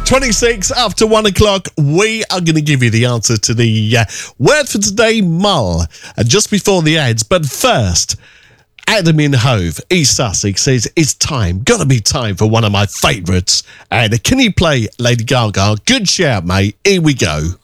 26 after 1 o'clock, we are going to give you the answer to the word for today, mull, just before the ads. But first, Adam in Hove, East Sussex, says it's gotta be time for one of my favourites. And can you play Lady Gaga? Good shout, mate. Here we go.